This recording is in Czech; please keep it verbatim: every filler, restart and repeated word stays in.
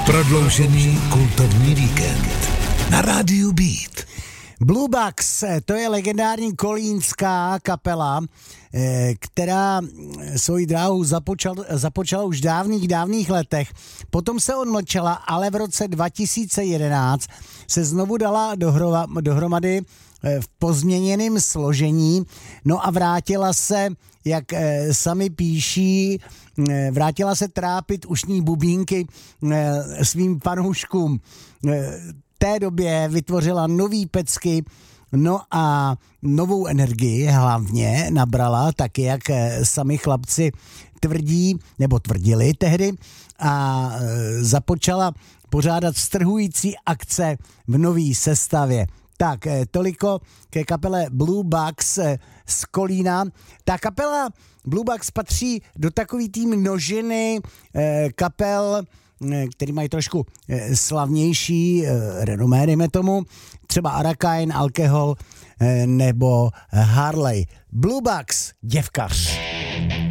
Prodloužený kultovní víkend na rádiu Beat. Blue Bucks, to je legendární kolínská kapela, která svoji dráhu započal, započala už v dávných, dávných letech. Potom se odmlčela, ale v roce dva tisíce jedenáct se znovu dala dohrova, dohromady v pozměněném složení, no a vrátila se, jak sami píší, vrátila se trápit ušní bubínky svým fanouškům. V té době vytvořila nový pecky, no a novou energii hlavně nabrala, taky jak sami chlapci tvrdí, nebo tvrdili tehdy, a započala pořádat strhující akce v nový sestavě. Tak, toliko ke kapele Blue Bucks z Kolína. Ta kapela Blue Bucks patří do takový tý množiny kapel, který mají trošku slavnější renomé, dejme tomu, třeba Arakain, Alkohol nebo Harley. Blue Bucks, děvkař.